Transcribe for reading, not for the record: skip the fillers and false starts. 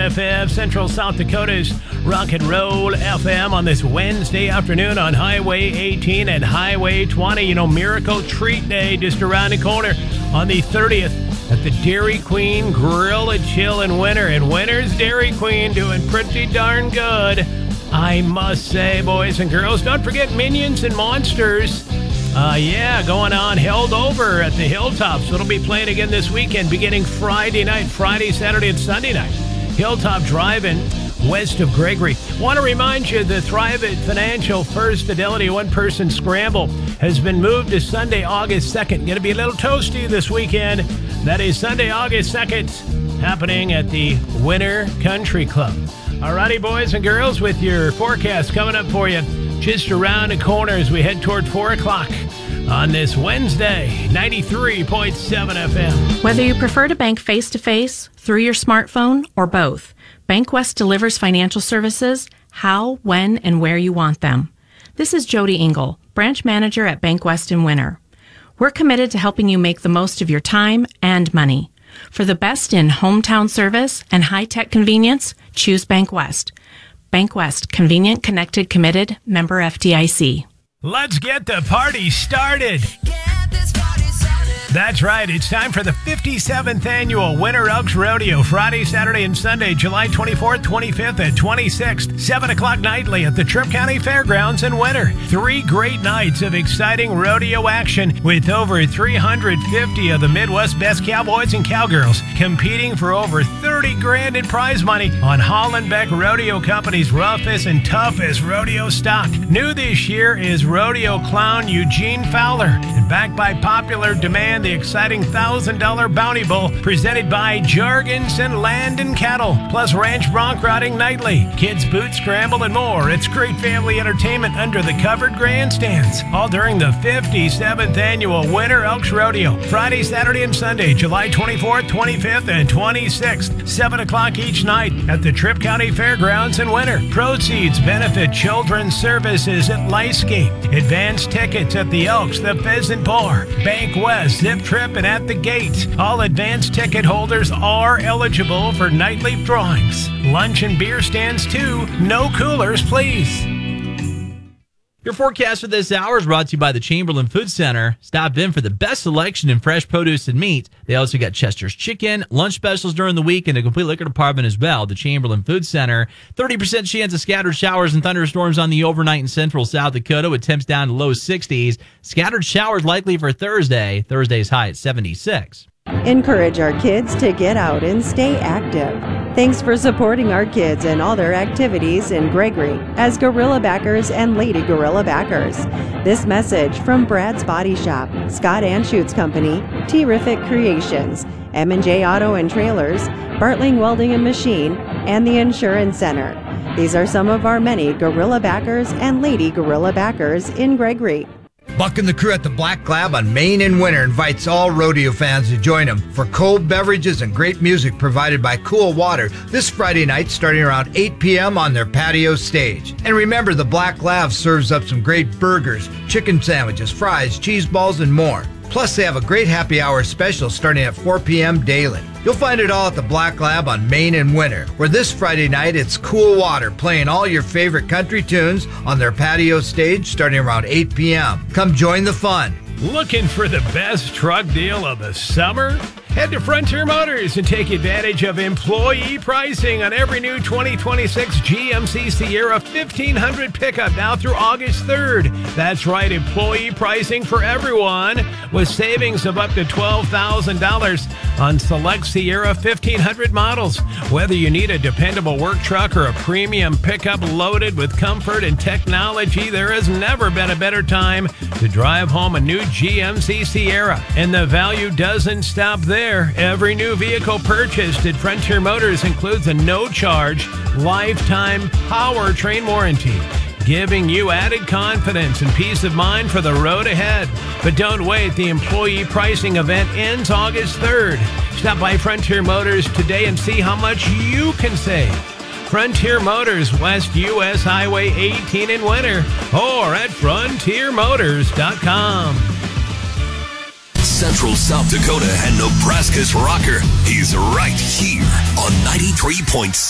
FM, Central South Dakota's Rock and Roll FM on this Wednesday afternoon on Highway 18 and Highway 20. You know, Miracle Treat Day just around the corner on the 30th at the Dairy Queen Grill and Chill in Winter. And Winter's Dairy Queen doing pretty darn good, I must say, boys and girls. Don't forget Minions and Monsters. Going on Held Over at the Hilltops. So it'll be playing again this weekend, beginning Friday night, Friday, Saturday, and Sunday night. Hilltop Drive-In, west of Gregory. Want to remind you the Thrivent Financial First Fidelity one-person scramble has been moved to Sunday, August 2nd. Going to be a little toasty this weekend. That is Sunday, August 2nd, happening at the Winter Country Club. Alrighty, boys and girls, with your forecast coming up for you just around the corner as we head toward 4 o'clock on this Wednesday, 93.7 FM. Whether you prefer to bank face-to-face, through your smartphone, or both, BankWest delivers financial services how, when, and where you want them. This is Jody Engel, branch manager at BankWest in Winter. We're committed to helping you make the most of your time and money. For the best in hometown service and high-tech convenience, choose BankWest. BankWest, convenient, connected, committed, member FDIC. Let's get the party started. That's right. It's time for the 57th annual Winter Elks Rodeo, Friday, Saturday, and Sunday, July 24th, 25th, and 26th, 7 o'clock nightly at the Tripp County Fairgrounds in Winter. 3 great nights of exciting rodeo action with over 350 of the Midwest best cowboys and cowgirls competing for over 30 grand in prize money on Hollenbeck Rodeo Company's roughest and toughest rodeo stock. New this year is rodeo clown Eugene Fowler, and backed by popular demand, the exciting $1,000 Bounty Bowl presented by Jorgensen Land and Cattle, plus ranch bronc riding nightly, kids boot scramble, and more. It's great family entertainment under the covered grandstands, all during the 57th annual Winter Elks Rodeo, Friday, Saturday, and Sunday, July 24th, 25th, and 26th, 7 o'clock each night at the Tripp County Fairgrounds in Winter. Proceeds benefit Children's Services at Lyscape. Advanced tickets at the Elks, the Pheasant Bar, BankWest, Zip Trip, and at the gate. All advanced ticket holders are eligible for nightly drawings. Lunch and beer stands too. No coolers, please. Your forecast for this hour is brought to you by the Chamberlain Food Center. Stop in for the best selection in fresh produce and meat. They also got Chester's Chicken, lunch specials during the week, and a complete liquor department as well. The Chamberlain Food Center. 30% chance of scattered showers and thunderstorms on the overnight in central South Dakota with temps down to low 60s. Scattered showers likely for Thursday. Thursday's high at 76. Encourage our kids to get out and stay active. Thanks for supporting our kids and all their activities in Gregory as Gorilla Backers and Lady Gorilla Backers. This message from Brad's Body Shop, Scott Anschutz Company, Terrific Creations, M&J Auto and Trailers, Bartling Welding and Machine, and the Insurance Center. These are some of our many Gorilla Backers and Lady Gorilla Backers in Gregory. Buck and the crew at the Black Lab on Main and Winter invites all rodeo fans to join them for cold beverages and great music provided by Cool Water this Friday night starting around 8 p.m. on their patio stage. And remember, the Black Lab serves up some great burgers, chicken sandwiches, fries, cheese balls, and more. Plus, they have a great happy hour special starting at 4 p.m. daily. You'll find it all at the Black Lab on Main and Winter, where this Friday night it's Cool Water playing all your favorite country tunes on their patio stage starting around 8 p.m. Come join the fun. Looking for the best truck deal of the summer? Head to Frontier Motors and take advantage of employee pricing on every new 2026 GMC Sierra 1500 pickup now through August 3rd. That's right, employee pricing for everyone with savings of up to $12,000 on select Sierra 1500 models. Whether you need a dependable work truck or a premium pickup loaded with comfort and technology, there has never been a better time to drive home a new GMC Sierra. And the value doesn't stop there. Every new vehicle purchased at Frontier Motors includes a no-charge, lifetime powertrain warranty, giving you added confidence and peace of mind for the road ahead. But don't wait. The employee pricing event ends August 3rd. Stop by Frontier Motors today and see how much you can save. Frontier Motors, West U.S. Highway 18 in Winter, or at frontiermotors.com. Central South Dakota and Nebraska's rocker. He's right here on 93.7